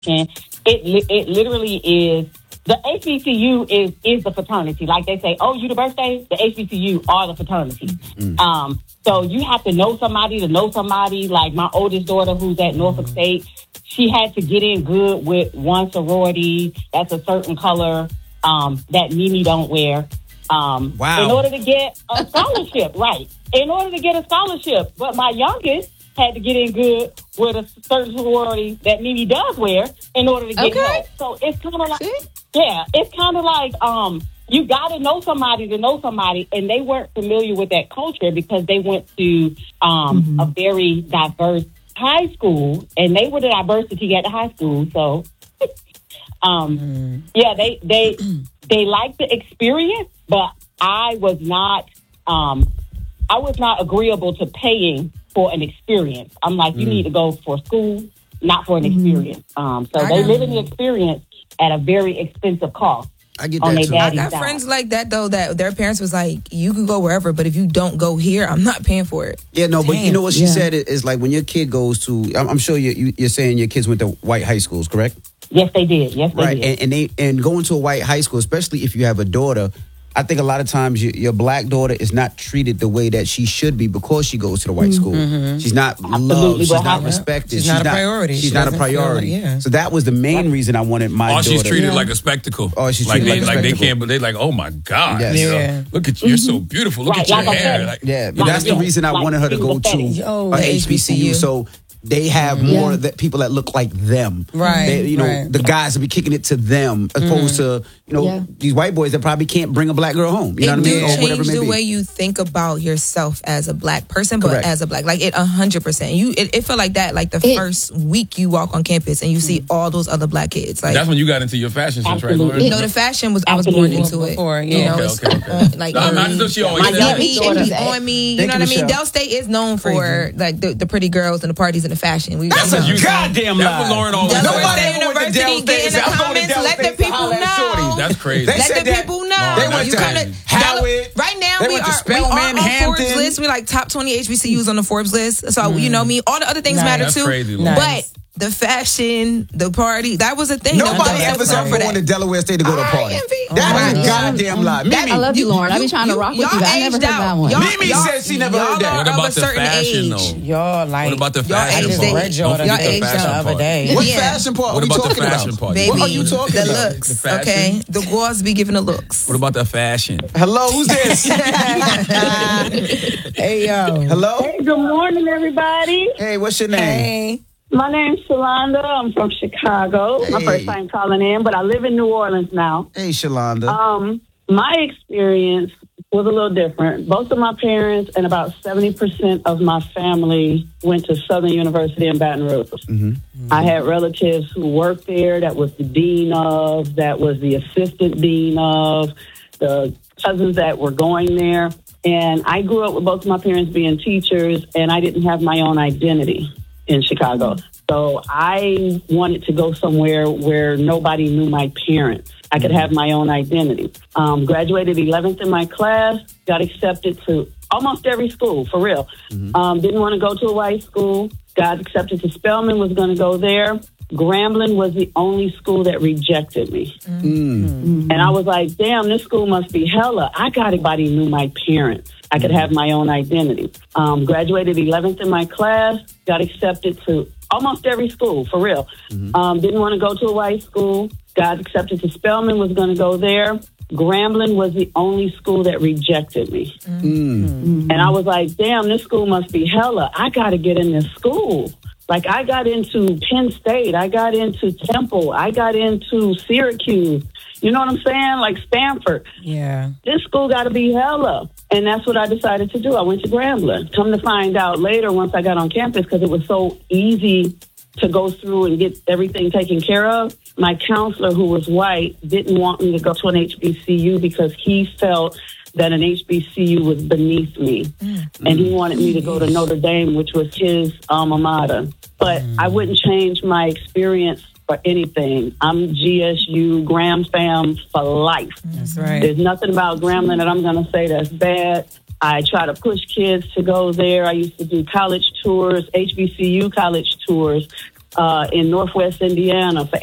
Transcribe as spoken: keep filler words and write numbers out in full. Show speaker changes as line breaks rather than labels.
It li- it literally is. The H B C U is is the fraternity. Like they say, oh, you the birthday? The H B C U are the fraternity. Mm. Um, so you have to know somebody to know somebody. Like my oldest daughter, who's at Norfolk State, she had to get in good with one sorority. That's a certain color um, that Mimi don't wear. Um,
wow.
In order to get a scholarship, right? In order to get a scholarship. But my youngest had to get in good with a certain sorority that Mimi does wear in order to get
okay.
help. So it's kind of like, See? yeah, it's kind of like um, you got to know somebody to know somebody, and they weren't familiar with that culture because they went to um, mm-hmm. a very diverse high school, and they were the diversity at the high school. So, um, mm-hmm. yeah, they they they liked the experience, but I was not um, I was not agreeable to paying for an experience. I'm like, you mm. need to go for school, not for an mm-hmm. experience. Um, so I they live in the experience at a very expensive cost.
I get that too.
I got friends like that though, that their parents was like, you can go wherever, but if you don't go here, I'm not paying for it.
Yeah, no,
Damn.
but you know what she
yeah.
said is like when your kid goes to, I'm, I'm sure you, you're saying your kids went to white high schools, correct?
Yes, they did. Yes, they
right.
did.
And, and they and going to a white high school, especially if you have a daughter, I think a lot of times your, your black daughter is not treated the way that she should be because she goes to the white school. Mm-hmm. She's not
Absolutely,
loved. She's not
happen.
respected.
She's, she's not a priority.
She's
she
not a priority.
Like, yeah.
So that was the main reason I wanted my
or
daughter.
she's treated
yeah.
like a spectacle.
Or she's
like
treated
they,
like a
like
spectacle.
they can't, but they like, oh my God.
Yes.
You know,
Yeah.
look at you. You're so beautiful. Look
Right,
at your
like
hair.
said,
Like,
yeah, but
like,
that's the
yeah,
reason I
like
wanted her to go to
Yo,
a
the
H B C U. So they have
Mm-hmm.
more
Yeah.
that people that look like them.
Right.
They, you know,
right.
the guys will be kicking it to them as opposed
Mm-hmm.
to, you know, yeah. these white boys that probably can't bring a black girl home. You
it
know what I mean?
do
Or whatever
change
it may
the
be.
way you think about yourself as a black person, but
Correct.
as a black, like it a hundred percent. You, it, it felt like that, like the
It-
first week you walk on campus and you see all those other black kids. Like
that's when you got into your fashion sense, right,
Absolutely.
Lauren?
no, the fashion was I was born into it.
Before,
You
yeah.
know,
Okay,
it's
okay, okay.
on- like
No, I'm not
um,
so she always
My
said
dad-
that.
me, it be on me. You
Thank
know
you,
what I mean?
Michelle.
Del State is known for like the, the pretty girls and the parties and the fashion. We,
That's
you
a
know.
goddamn
That's
lie.
what Lauren always
Delaware
said.
Nobody
State
ever went to Del
University, get in
State.
the
I'm going to
comments,
Del
let the
State to
people
holler at Shorty.
know.
That's crazy.
They
Let
said
the
that.
people know.
They went
You
to
come to
Howard.
Right now,
They
we
went to
are, we
Spelman,
are on Forbes
Hampton.
list. We're like top twenty H B C Us on the Forbes list. So, you know me, all the other things
Nice.
matter
That's
too.
crazy, Lauren.
But the fashion, the party, that was a thing.
Nobody
That
ever
was
said
for
going to
that.
Delaware State to go to a
I
party.
envy-
That
Oh
is a
my
goddamn lie. Mimi,
I love you, Lauren. I've been trying to rock with you.
y'all
I never
aged
heard
out.
that one.
Y'all-
Mimi
y'all-
said she never
y'all
heard that.
are
What
of
about
a
the
certain
fashion,
age.
though?
Y'all like
What about the
Y'all
fashion
aged
part?
out.
Red
Don't
Jordan
Y'all
forget the
aged
fashion
out.
the other
part.
day.
What
Yeah.
fashion part?
What
are we
about the
talking
fashion
about?
part?
Baby,
What are you talking
the
about?
looks,
The fashion?
okay? The girls be giving the looks.
What about the fashion?
Hello, who's this?
Hey, yo.
Hello?
Hey, good morning, everybody.
Hey, what's your name?
Hey.
My name's Shalonda. I'm from Chicago. My
Hey.
first time calling in, but I live in New Orleans now.
Hey, Shalonda.
Um, my experience was a little different. Both of my parents and about seventy percent of my family went to Southern University in Baton Rouge.
Mm-hmm.
I had relatives who worked there, that was the dean of, that was the assistant dean of, the cousins that were going there. And I grew up with both of my parents being teachers, and I didn't have my own identity in Chicago. So I wanted to go somewhere where nobody knew my parents. I could have my own identity. Um, graduated eleventh in my class, got accepted to almost every school, for real. Mm-hmm. Um, didn't want to go to a white school. Got accepted to Spelman, was going to go there. Grambling was the only school that rejected me. Mm-hmm. And I was like, damn, this school must be hella. I got everybody knew my parents. I could have my own identity. Um, graduated eleventh in my class, got accepted to almost every school, for real. Mm-hmm. Um, didn't want to go to a white school. Got accepted to Spelman, was going to go there. Grambling was the only school that rejected me. Mm-hmm. And I was like, damn, this school must be hella. I got to get in this school. Like, I got into Penn State. I got into Temple. I got into Syracuse. You know what I'm saying? Like Stanford.
Yeah.
This school got to be hella. And that's what I decided to do. I went to Grambling. Come to find out later, once I got on campus, because it was so easy to go through and get everything taken care of, my counselor, who was white, didn't want me to go to an H B C U because he felt that an H B C U was beneath me. Mm. And he wanted me to go to Notre Dame, which was his alma mater. But mm. I wouldn't change my experience for anything. I'm G S U, Graham fam for life.
That's right.
There's nothing about Grambling that I'm going to say that's bad. I try to push kids to go there. I used to do college tours, H B C U college tours, uh, in Northwest Indiana for